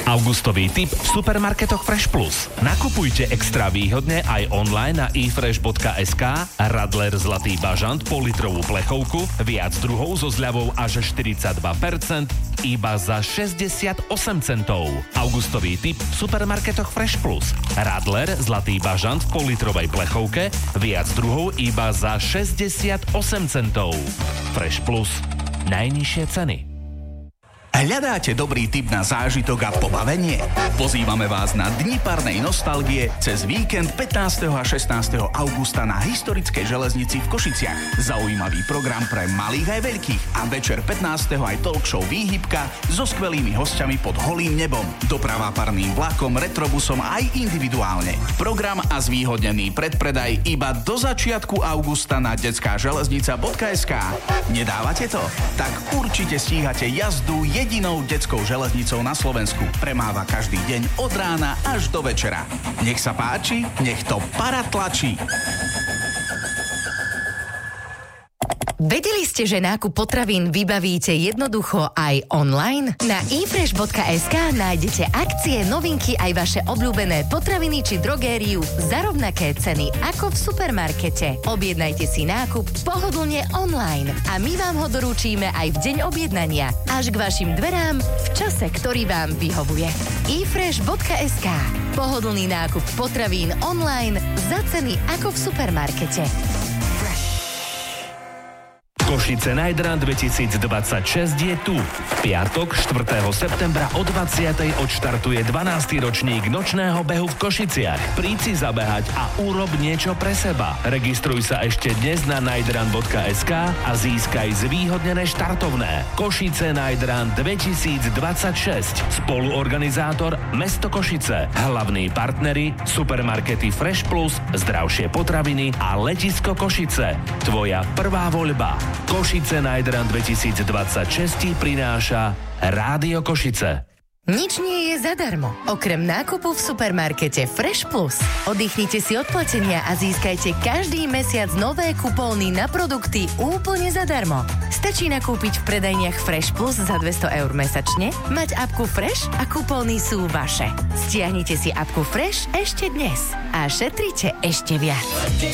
Augustový tip v supermarketoch Fresh Plus. Nakupujte extra výhodne aj online na efresh.sk. Radler Zlatý bažant politrovú plechovku, viac druhov so zľavou až 42%, iba za 68 centov. Augustový tip v supermarketoch Fresh Plus. Radler Zlatý bažant v politrovej plechovke, viac druhov iba za 68 centov. Fresh Plus. Najnižšie ceny. Hľadáte dobrý tip na zážitok a pobavenie? Pozývame vás na Dni parnej nostalgie cez víkend 15. a 16. augusta na historickej železnici v Košiciach. Zaujímavý program pre malých aj veľkých a večer 15. aj talk show Výhybka so skvelými hostiami pod holým nebom. Doprava parným vlakom, retrobusom aj individuálne. Program a zvýhodnený predpredaj iba do začiatku augusta na detskáželeznica.sk. Nedávate to? Tak určite stíhate jazdu jedinou detskou železnicou na Slovensku. Premáva každý deň od rána až do večera. Nech sa páči, nech to para tlačí. Vedeli ste, že nákup potravín vybavíte jednoducho aj online? Na efresh.sk nájdete akcie, novinky aj vaše obľúbené potraviny či drogériu za rovnaké ceny ako v supermarkete. Objednajte si nákup pohodlne online a my vám ho doručíme aj v deň objednania až k vašim dverám v čase, ktorý vám vyhovuje. efresh.sk. Pohodlný nákup potravín online za ceny ako v supermarkete. Košice Night Run 2026 je tu. V piatok 4. septembra o 20. odštartuje 12. ročník nočného behu v Košiciach. Príď si zabehať a urob niečo pre seba. Registruj sa ešte dnes na nightrun.sk a získaj zvýhodnené štartovné. Košice Night Run 2026. Spoluorganizátor Mesto Košice. Hlavní partneri supermarkety Fresh Plus, zdravšie potraviny a letisko Košice. Tvoja prvá voľba. Košice Night Run 2026 prináša Rádio Košice. Nič nie je zadarmo, okrem nákupu v supermarkete Fresh Plus. Oddychnite si od platenia a získajte každý mesiac nové kupóny na produkty úplne zadarmo. Stačí nakúpiť v predajniach Fresh Plus za 200 eur mesačne, mať apku Fresh a kupóny sú vaše. Stiahnite si apku Fresh ešte dnes a šetrite ešte viac.